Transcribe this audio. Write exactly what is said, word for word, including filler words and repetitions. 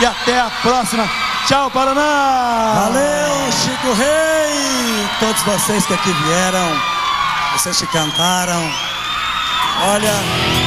e até a próxima. Tchau, Paraná! Valeu, Chico Rei! Todos vocês que aqui vieram, vocês que cantaram. Olha...